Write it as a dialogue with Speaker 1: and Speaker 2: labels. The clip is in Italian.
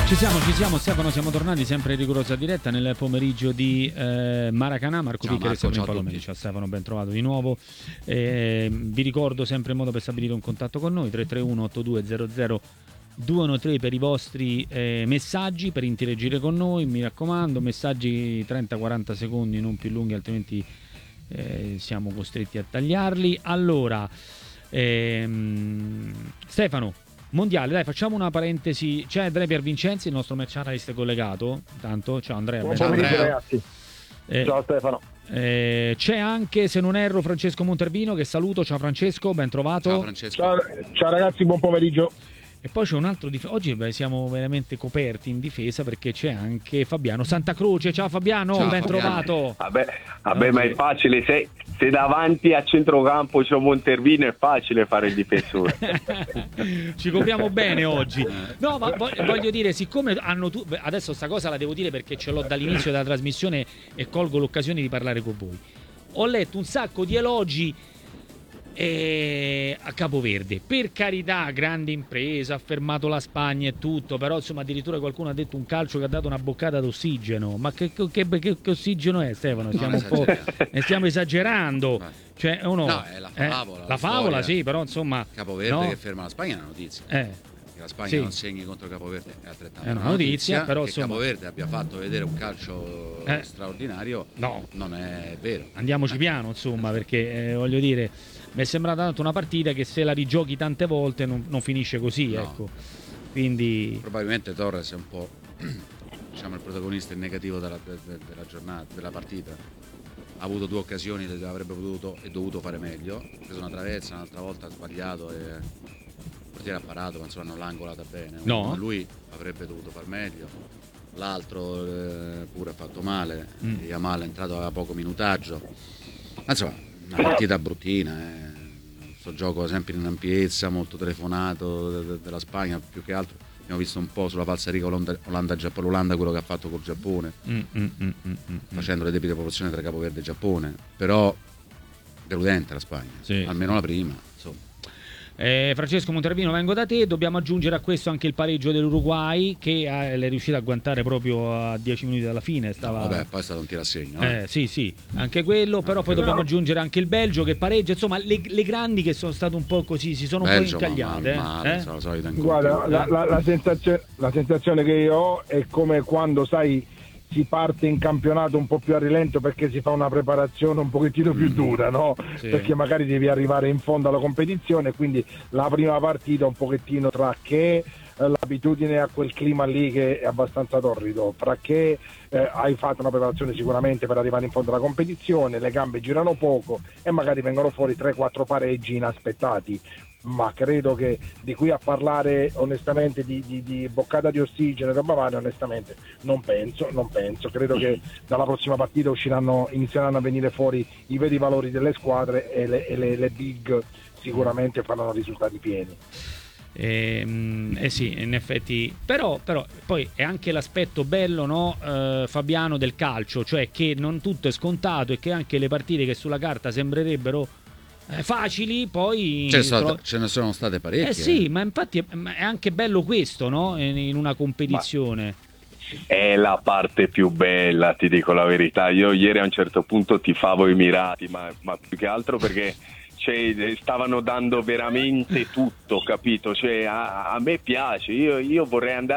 Speaker 1: Ci siamo Stefano, siamo tornati sempre in rigorosa diretta nel pomeriggio di Maracanã. Marco Picchia e Stefano Palomeni. Ciao Stefano, ben trovato di nuovo. Vi ricordo sempre il modo per stabilire un contatto con noi: 331 8200 213 per i vostri messaggi, per interagire con noi. Mi raccomando, messaggi 30-40 secondi, non più lunghi, altrimenti siamo costretti a tagliarli. Allora, Stefano, mondiale, dai, facciamo una parentesi. C'è Andrea Piervincenzi, il nostro match analyst collegato. Tanto, ciao Andrea.
Speaker 2: Buon pomeriggio ragazzi. Ciao Stefano.
Speaker 1: C'è anche, se non erro, Francesco Montervino, che saluto. Ciao Francesco, ben trovato.
Speaker 3: Ciao Francesco.
Speaker 2: Ciao ragazzi, buon pomeriggio.
Speaker 1: E poi c'è un altro oggi siamo veramente coperti in difesa, perché c'è anche Fabiano Santa Croce. Ciao Fabiano, ciao, ben Fabiano. Trovato.
Speaker 4: Vabbè, ma è facile, se davanti a centrocampo c'è Montervino è facile fare il difensore.
Speaker 1: Ci copriamo bene oggi. No, ma voglio dire, siccome adesso sta cosa la devo dire perché ce l'ho dall'inizio della trasmissione e colgo l'occasione di parlare con voi. Ho letto un sacco di elogi a Capoverde, per carità, grande impresa, ha fermato la Spagna e tutto, però insomma addirittura qualcuno ha detto un calcio che ha dato una boccata d'ossigeno. Ma che ossigeno è, Stefano? Stiamo esagerando. Cioè,
Speaker 3: no, è la favola.
Speaker 1: La favola, sì, però insomma
Speaker 3: Capoverde, no? Che ferma la Spagna è una notizia. Che la Spagna non segni contro Capoverde è altrettanto
Speaker 1: una notizia, però
Speaker 3: che insomma, Capoverde abbia fatto vedere un calcio straordinario, no, non è vero.
Speaker 1: Andiamoci piano, insomma, perché voglio dire, mi è sembrata tanto una partita che se la rigiochi tante volte non finisce così, no. Ecco. Quindi
Speaker 3: probabilmente Torres è un po' diciamo il protagonista in negativo della giornata, della partita. Ha avuto due occasioni che avrebbe potuto e dovuto fare meglio. Ha preso una traversa, un'altra volta ha sbagliato e il portiere ha parato, ma insomma non l'ha angolata bene.
Speaker 1: No.
Speaker 3: Lui avrebbe dovuto far meglio. L'altro pure ha fatto male. Yamal è entrato, aveva poco minutaggio. Ma insomma, una partita bruttina. Questo gioco sempre in ampiezza, molto telefonato della Spagna, più che altro. Abbiamo visto un po' sulla falsariga Olanda quello che ha fatto col Giappone, facendo le debite proporzioni tra Capoverde e Giappone, però deludente la Spagna, sì. Almeno la prima, insomma.
Speaker 1: Francesco Montervino, vengo da te. Dobbiamo aggiungere a questo anche il pareggio dell'Uruguay, che è riuscito a agguantare proprio a 10 minuti dalla fine.
Speaker 3: Vabbè, poi è stato un tiro a segno.
Speaker 1: Sì, anche quello, però poi dobbiamo aggiungere anche il Belgio che pareggia. Insomma, le grandi che sono state un po' così, si sono
Speaker 3: Belgio,
Speaker 1: un po' incagliate.
Speaker 2: Guarda, la sensazione che io ho è come quando, sai, si parte in campionato un po' più a rilento perché si fa una preparazione un pochettino più dura, no? Sì. Perché magari devi arrivare in fondo alla competizione, quindi la prima partita un pochettino tra che l'abitudine a quel clima lì che è abbastanza torrido, fra che hai fatto una preparazione sicuramente per arrivare in fondo alla competizione, le gambe girano poco e magari vengono fuori 3-4 pareggi inaspettati. Ma credo che di qui a parlare onestamente di boccata di ossigeno e roba varia, onestamente non penso. Credo che dalla prossima partita inizieranno a venire fuori i veri valori delle squadre e le big sicuramente faranno risultati pieni.
Speaker 1: Sì, in effetti, però poi è anche l'aspetto bello, no, Fabiano, del calcio, cioè che non tutto è scontato e che anche le partite che sulla carta sembrerebbero facili, poi
Speaker 3: ce ne sono state parecchie.
Speaker 1: Sì, ma infatti è anche bello questo, no? In una competizione.
Speaker 4: È la parte più bella, ti dico la verità. Io ieri a un certo punto tifavo i Emirati, ma più che altro perché stavano dando veramente tutto, capito? Cioè, a me piace, io vorrei andare